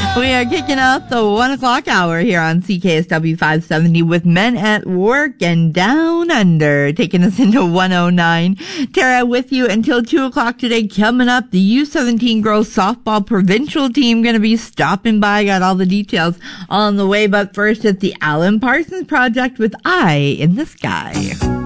We are kicking off the 1 o'clock hour here on CKSW 570 with Men at Work and Down Under, taking us into 109. Tara with you until 2 o'clock today. Coming up, the U17 girls softball provincial team going to be stopping by. Got all the details on the way, but first it's the Alan Parsons Project with Eye in the Sky.